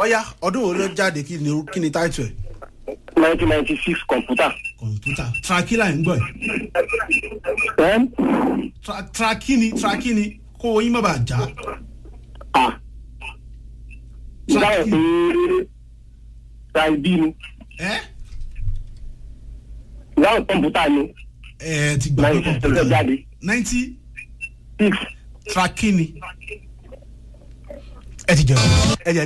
ọ̀ya ọdún wo ló jáde kí ni title ẹ̀. 1996 kọ̀mpútà. Trakila ń gbọ́ ẹ̀. Trakini kó oyin má bàa já. Ìdáhùn pé ṣáìbí ni. Ìdáhùn kọ̀mpútà ni. Ti gbà pé kọ̀mpútà jáde. 96 Trakini. Ẹ ti jẹun.